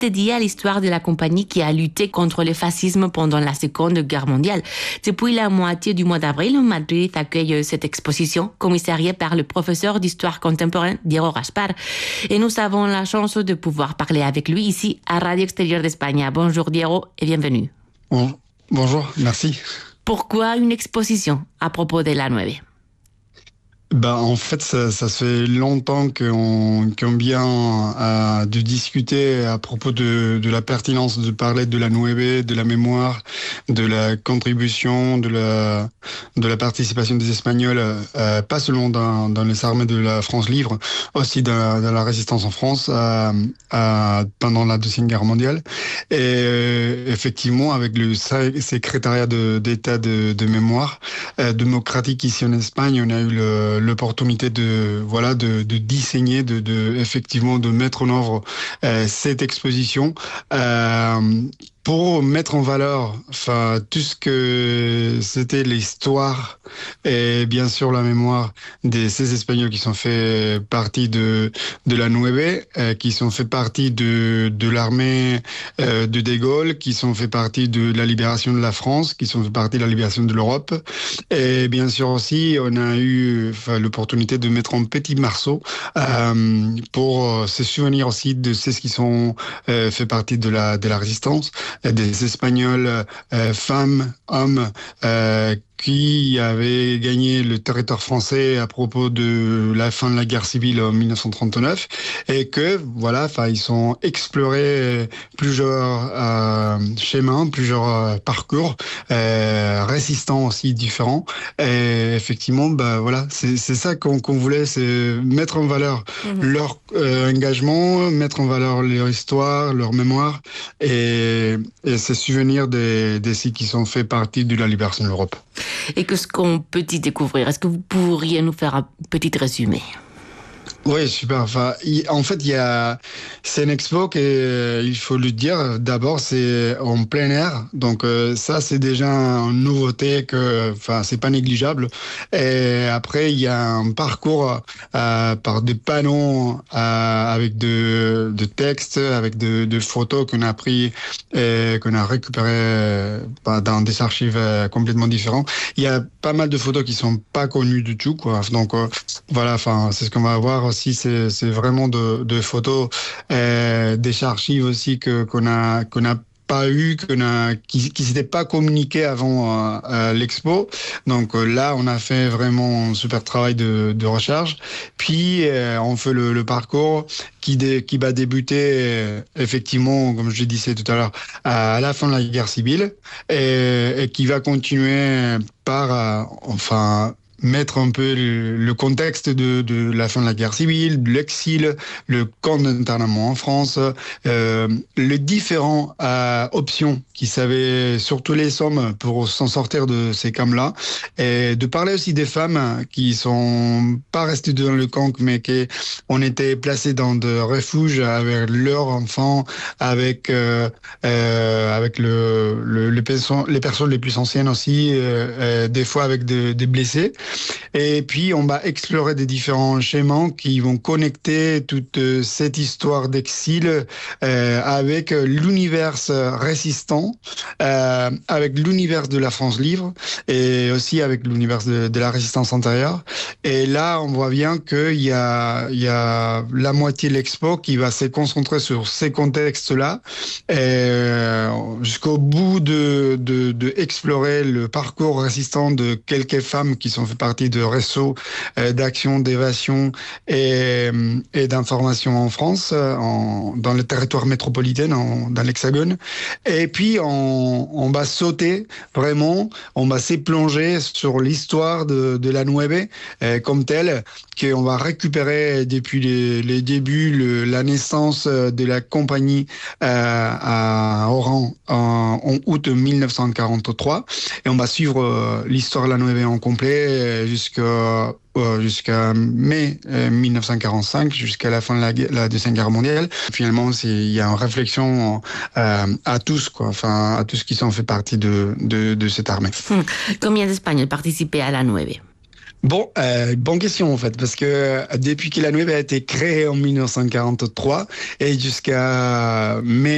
dédié à l'histoire de la compagnie qui a lutté contre le fascisme pendant la Seconde Guerre mondiale. Depuis la moitié du mois d'avril, Madrid accueille cette exposition commissariée par le professeur d'histoire contemporaine Diego Gaspar. Et nous avons la chance de pouvoir parler avec lui ici à Radio Extérieure d'Espagne. Bonjour Diego et bienvenue. Bonjour, merci. Pourquoi une exposition à propos de la 9? En fait, ça fait longtemps qu'on vient de discuter à propos de la pertinence de parler de la Nueve, de la mémoire, de la contribution, de la participation des Espagnols, pas seulement dans les armées de la France libre, aussi dans la résistance en France pendant la Deuxième Guerre mondiale. Et effectivement, avec le secrétariat d'État de mémoire démocratique ici en Espagne, on a eu l'opportunité de disséiner, effectivement de mettre en œuvre cette exposition pour mettre en valeur tout ce que c'était l'histoire et bien sûr la mémoire de ces Espagnols qui sont fait partie de la Nueve, qui sont fait partie de l'armée de Gaulle, qui sont fait partie de la libération de la France, qui sont fait partie de la libération de l'Europe. Et bien sûr aussi, on a eu l'opportunité de mettre un petit morceau pour se souvenir aussi de ceux qui sont fait partie de la résistance, des Espagnols, femmes, hommes, qui avaient gagné le territoire français à propos de la fin de la guerre civile en 1939 et que ils ont exploré plusieurs chemins, plusieurs parcours résistants aussi différents. Et effectivement, c'est ça qu'on voulait, c'est mettre en valeur leur engagement, mettre en valeur leur histoire, leur mémoire et se souvenir des ceux qui sont fait partie de la libération de l'Europe. Et qu'est-ce qu'on peut y découvrir? Est-ce que vous pourriez nous faire un petit résumé? Oui, super. En fait, c'est une expo que, il faut le dire, d'abord, c'est en plein air. Donc, ça, c'est déjà une nouveauté c'est pas négligeable. Et après, il y a un parcours par des panneaux avec de textes, avec de photos qu'on a pris et qu'on a récupérées dans des archives complètement différentes. Il y a pas mal de photos qui sont pas connues du tout, quoi. Donc, c'est ce qu'on va avoir aussi, c'est vraiment de photos, des archives aussi qu'on a pas eu, qui s'étaient pas communiquées avant l'expo. Donc là, on a fait vraiment un super travail de recherche. Puis on fait le parcours qui va débuter effectivement, comme je disais tout à l'heure, à la fin de la guerre civile et qui va continuer par mettre un peu le contexte de la fin de la guerre civile, de l'exil, le camp d'internement en France, les différentes options qui savaient surtout les hommes pour s'en sortir de ces camps-là, et de parler aussi des femmes qui sont pas restées dans le camp, mais qui ont été placées dans des refuges avec leurs enfants, avec les personnes les plus anciennes aussi, des fois avec des blessés. Et puis, on va explorer des différents schémas qui vont connecter toute cette histoire d'exil avec l'univers résistant, avec l'univers de la France libre et aussi avec l'univers de la résistance antérieure. Et là, on voit bien qu'il y a la moitié de l'expo qui va se concentrer sur ces contextes-là, jusqu'au bout de explorer le parcours résistant de quelques femmes qui sont fait partie de réseaux d'action, d'évasion et d'information en France, dans le territoire métropolitain, dans l'Hexagone. Et puis, on va sauter vraiment, on va s'éplonger sur l'histoire de la Nueve comme telle, qu'on va récupérer depuis les débuts, la naissance de la compagnie à Oran en août 1943. Et on va suivre l'histoire de la Nueve en complet jusqu'à mai 1945, jusqu'à la fin de la Deuxième Guerre mondiale. Finalement, il y a une réflexion à tous, à tous qui sont fait partie de cette armée. Combien d'Espagnols participaient à la Nueve? Bonne question en fait, parce que depuis que la Nueve a été créée en 1943 et jusqu'à mai